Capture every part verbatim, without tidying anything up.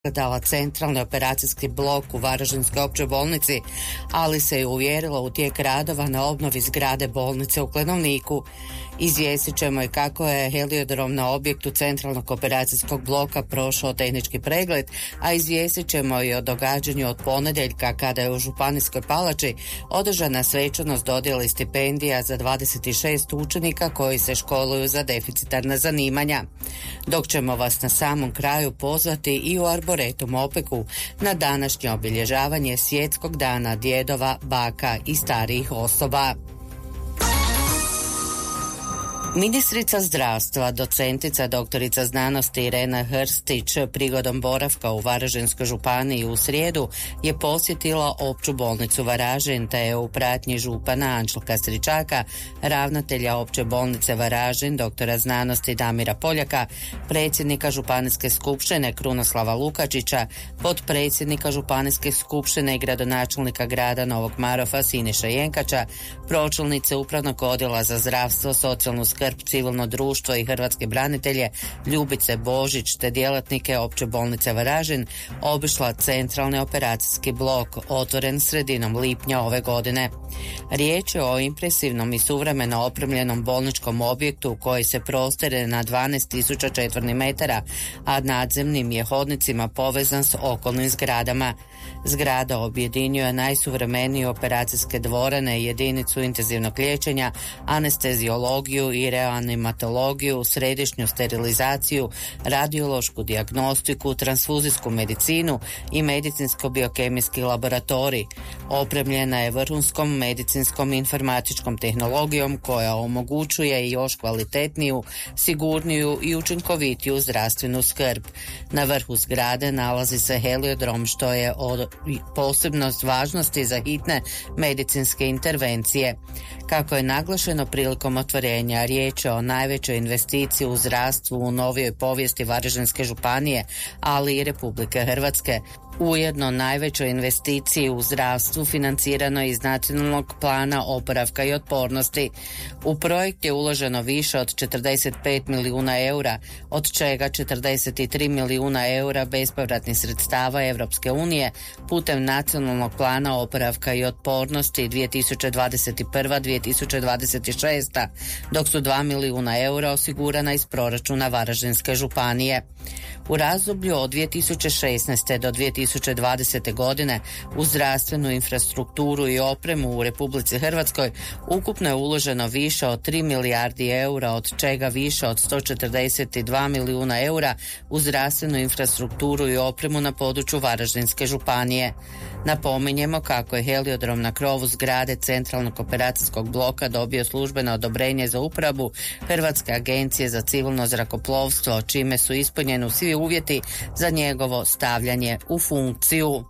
dala centralni operacijski blok u Varaždinskoj općoj bolnici, ali se i uvjerila u tijek radova na obnovi zgrade bolnice u Klenovniku. Izvijestit ćemo i kako je heliodrom na objektu centralnog operacijskog bloka prošao tehnički pregled, a izvijestit ćemo i o događanju od ponedjeljka kada je u Županijskoj palači održana svečanost dodjele stipendija za dvadeset šest učenika koji se školuju za deficitarna zanimanja. Dok ćemo vas na samom kraju pozvati i u Arboretum Opeku na današnje obilježavanje Svjetskog dana djedova, baka i starijih osoba. Ministrica zdravstva, docentica doktorica znanosti Irena Hrstić prigodom boravka u Varaždinskoj županiji u srijedu je posjetila opću bolnicu Varaždin te je u pratnji župana Anđelka Stričaka, ravnatelja opće bolnice Varaždin, doktora znanosti Damira Poljaka, predsjednika županijske skupštine Krunoslava Lukačića, potpredsjednika županijske skupštine i gradonačelnika grada Novog Marofa Siniša Jenkača, pročelnice upravnog odjela za zdravstvo, socijalnu skrb, civilno društvo i hrvatske branitelje Ljubice Božić te djelatnike opće bolnice Varaždin obišla centralni operacijski blok otvoren sredinom lipnja ove godine. Riječ je o impresivnom i suvremeno opremljenom bolničkom objektu koji se prostire na dvanaest tisuća četvornih metara, a nadzemnim je hodnicima povezan s okolnim zgradama. Zgrada objedinjuje najsuvremenije operacijske dvorane, jedinicu intenzivnog liječenja, anesteziologiju i reanimatologiju, središnju sterilizaciju, radiološku dijagnostiku, transfuzijsku medicinu i medicinsko-biokemijski laboratorij. Opremljena je vrhunskom medicinskom informatičkom tehnologijom koja omogućuje i još kvalitetniju, sigurniju i učinkovitiju zdravstvenu skrb. Na vrhu zgrade nalazi se heliodrom što je od posebnost važnosti za hitne medicinske intervencije. Kako je naglašeno prilikom otvorenja, riječ je o najvećoj investiciji u zdravstvu u novijoj povijesti Varaždinske županije, ali i Republike Hrvatske. Ujedno najvećoj investiciji u zdravstvu financirano iz Nacionalnog plana oporavka i otpornosti. U projekt je uloženo više od četrdeset pet milijuna eura, od čega četrdeset tri milijuna eura bespovratnih sredstava Europske unije putem Nacionalnog plana oporavka i otpornosti dvije tisuće dvadeset prva do dvije tisuće dvadeset šesta, dok su dva milijuna eura osigurana iz proračuna Varaždinske županije. U razdoblju od dvije tisuće šesnaeste do dvije tisuće dvadesete godine u zdravstvenu infrastrukturu i opremu u Republici Hrvatskoj ukupno je uloženo više od tri milijardi eura, od čega više od sto četrdeset dva milijuna eura u zdravstvenu infrastrukturu i opremu na području Varaždinske županije. Napominjemo kako je heliodrom na krovu zgrade centralnog operacijskog bloka dobio službeno odobrenje za uporabu Hrvatske agencije za civilno zrakoplovstvo, čime su ispunjeni svi uvjeti za njegovo stavljanje u funkciju.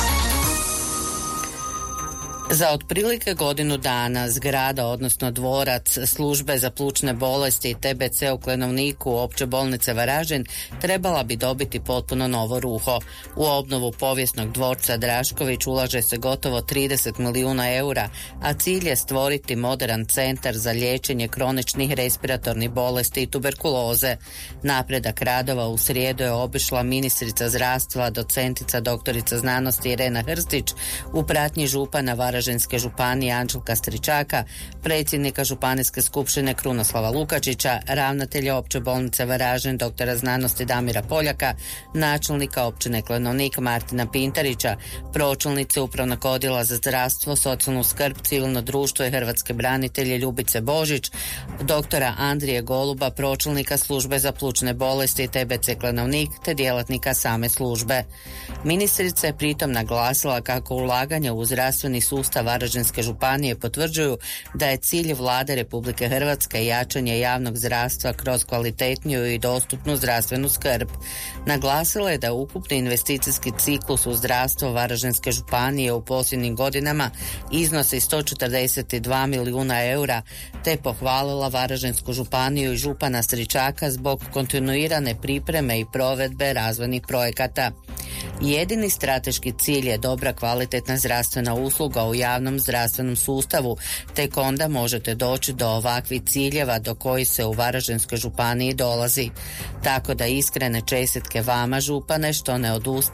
Za otprilike godinu dana zgrada, odnosno dvorac službe za plućne bolesti i T B C u Klenovniku opće bolnice Varaždin trebala bi dobiti potpuno novo ruho. U obnovu povijesnog dvorca Drašković ulaže se gotovo trideset milijuna eura, a cilj je stvoriti moderan centar za liječenje kroničnih respiratornih bolesti i tuberkuloze. Napredak radova u srijedu je obišla ministrica zdravstva, docentica doktorica znanosti Irena Hrstić u pratnji župana Varaždinske županije Anđelka Stričaka, predsjednika županijske skupštine Krunoslava Lukačića, ravnatelja opće bolnice Varaždin doktora znanosti Damira Poljaka, načelnika općine Klenovnik Martina Pintarića, pročelnice upravnog odjela za zdravstvo, socijalnu skrb, civilno društvo i hrvatske branitelje Ljubice Božić, doktora Andrije Goluba, pročelnika službe za plućne bolesti T B C Klenovnik te djelatnika same službe. Ministrica je pritom naglasila kako ulaganje u zdravstveni sustav Varaždinske županije potvrđuju da je cilj vlade Republike Hrvatske jačanje javnog zdravstva kroz kvalitetniju i dostupnu zdravstvenu skrb. Naglasila je da ukupni investicijski ciklus u zdravstvo Varaždinske županije u posljednjim godinama iznosi sto četrdeset dva milijuna eura, te pohvalila Varaždinsku županiju i župana Stričaka zbog kontinuirane pripreme i provedbe razvojnih projekata. Jedini strateški cilj je dobra kvalitetna zdravstvena usluga u javnom zdravstvenom sustavu, tek onda možete doći do ovakvih ciljeva do kojih se u Varaždinskoj županiji dolazi. Tako da iskrene čestitke vama, župane, što ne odustajete